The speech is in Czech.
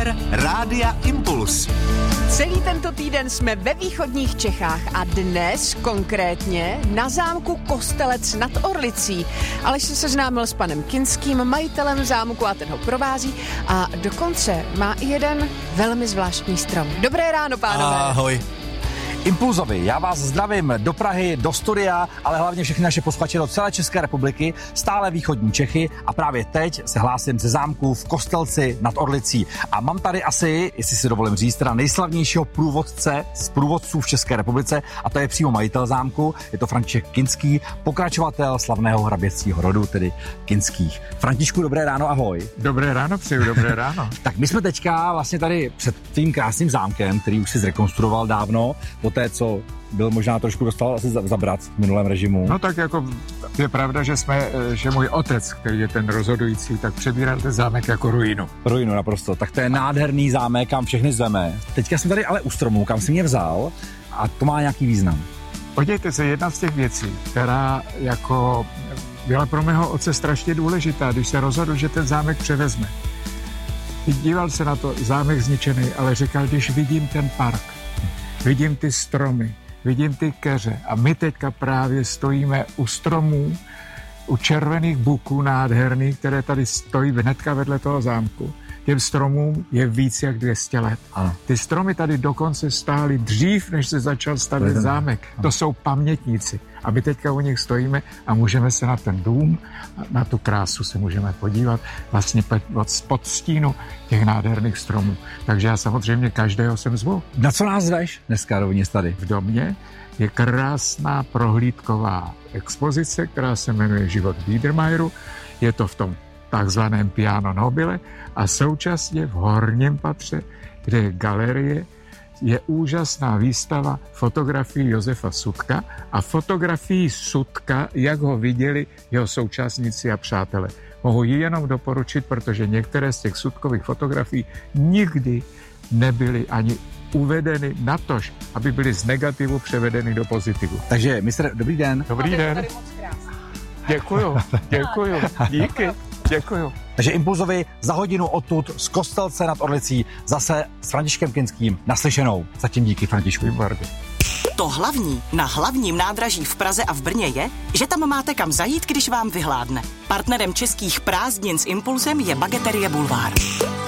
Bulvár Rádia Impuls. Celý tento týden jsme ve východních Čechách a dnes konkrétně na zámku Kostelec nad Orlicí. Aleš se seznámil s panem Kinským, majitelem zámku, a ten ho provází a dokonce má i jeden velmi zvláštní strom. Dobré ráno, pánové. Ahoj. Impulzovi, já vás zdravím do Prahy, do studia, ale hlavně všechny naše posluchače do celé České republiky, stále východní Čechy, a právě teď se hlásím ze zámku v Kostelci nad Orlicí. A mám tady asi, jestli si dovolím říct, teda nejslavnějšího průvodce z průvodců v České republice, a to je přímo majitel zámku, je to František Kinský, pokračovatel slavného hraběcího rodu, tedy Kinských. Františku, dobré ráno, ahoj. Dobré ráno, přeju, dobré ráno. Tak my jsme teďka vlastně tady před tím krásným zámkem, který už si zrekonstruoval dávno, té, co byl možná trošku dostal asi zabrat v minulém režimu. No tak jako je pravda, že můj otec, který je ten rozhodující, tak přebíral ten zámek jako ruinu. Ruinu naprosto. Tak to je nádherný zámek, kam všechny zveme. Teďka jsem tady ale u stromu, kam si mě vzal, a to má nějaký význam. Podívejte se, jedna z těch věcí, která jako byla pro mého otce strašně důležitá, když se rozhodl, že ten zámek převezme. Díval se na to, zámek zničený, ale říkal, když vidím ten park, vidím ty stromy, vidím ty keře a my teďka právě stojíme u stromů, u červených buků nádherných, které tady stojí hnedka vedle toho zámku. Těm stromům je víc jak 200 let. Ano. Ty stromy tady dokonce stály dřív, než se začal stavět zámek. To jsou pamětníci. A my teďka u nich stojíme a můžeme se na ten dům, na tu krásu se můžeme podívat vlastně pod stínu těch nádherných stromů. Takže já samozřejmě každého sem zvu. Na co nás zveš dneska rovněž tady? V domě je krásná prohlídková expozice, která se jmenuje Život Biedermeieru. Je to v tom takzvaném Piano Nobile a současně v horním patře, kde je galerie, je úžasná výstava fotografií Josefa Sutka a fotografií Sutka, jak ho viděli jeho současníci a přátelé. Mohu ji jenom doporučit, protože některé z těch Sutkových fotografií nikdy nebyly ani uvedeny natož, aby byly z negativu převedeny do pozitivu. Takže, mistr, dobrý den. Dobrý den. Děkuju, díky. Děkuju. Takže Impulzovi za hodinu odtud z Kostelce nad Orlicí zase s Františkem Kinským naslyšenou. Zatím díky, Františku. Výborně. To hlavní na hlavním nádraží v Praze a v Brně je, že tam máte kam zajít, když vám vyhládne. Partnerem českých prázdnin s Impulzem je Bageterie Bulvár.